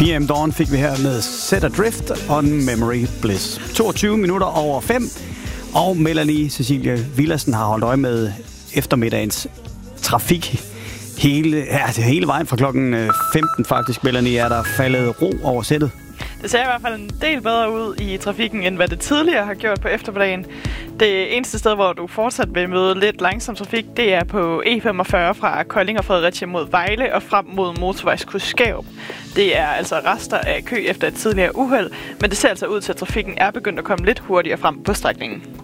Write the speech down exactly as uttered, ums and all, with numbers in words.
P M Dawn fik vi her med Set Adrift on Memory Bliss. toogtyve minutter over fem. Og Melanie Cecilie Villadsen har holdt øje med eftermiddagens trafik. Hele, altså hele vejen fra klokken femten faktisk, Melanie, er der faldet ro over sættet. Det ser i hvert fald en del bedre ud i trafikken, end hvad det tidligere har gjort på eftermiddagen. Det eneste sted, hvor du fortsat vil møde lidt langsom trafik, det er på E femogfyrre fra Kolding og Fredericia mod Vejle og frem mod motorvejskryds Skærup. Det er altså rester af kø efter et tidligere uheld, men det ser altså ud til, at trafikken er begyndt at komme lidt hurtigere frem på strækningen.